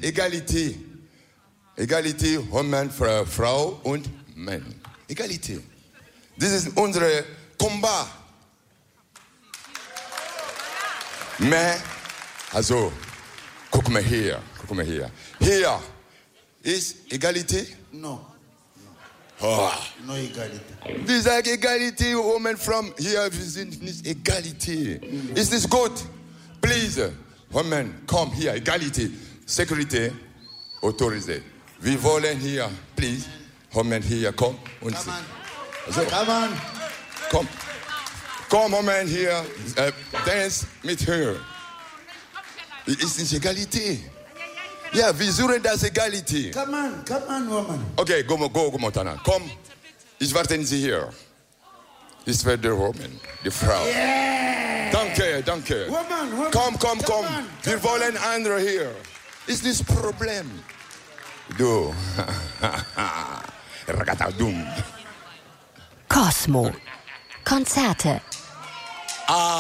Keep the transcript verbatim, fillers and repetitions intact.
Egalität. Egalität, Mann, Frau und Mann. Egalität. Das ist unsere Combat. Mais, also, guck mal hier, guck mal hier. Hier ist Egalität? No. Oh. No Egalität. Wir sagen Egalität, Women from hier, wir sind nicht Egalität. Mm. Ist das gut? Please, Women, komm hier, Egalität. Security, autorisé. Wir wollen hier, please, Women hier, komm. Und Come on. also, Come on. komm. Komm, Women hier, äh, dance mit her. Ist nicht Egalität. Ja, wir suchen das Egalität. Come on, come on, woman. Okay, go, go, go, Montana. Komm, ich warte Sie hier. Ich werde der Woman, die Frau. Yeah. Danke, danke. Woman, woman. Komm, komm, komm. Come on, Wir come wollen andere hier. Ist das Problem? Du. Ragatadum. Cosmo. Konzerte. Ah.